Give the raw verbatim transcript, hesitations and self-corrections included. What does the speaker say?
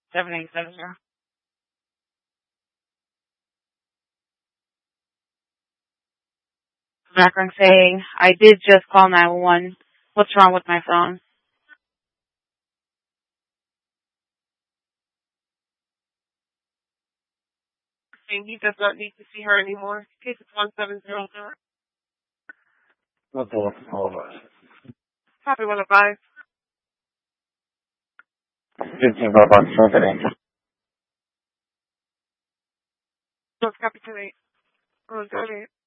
seven eight seven zero. Background saying, I did just call nine one one. What's wrong with my phone? Saying he does not need to see her anymore. Case is one seven zero zero. What's all all of us? Copy one of five. Fifteen robots today. Just copy two eight. Oh, go ahead.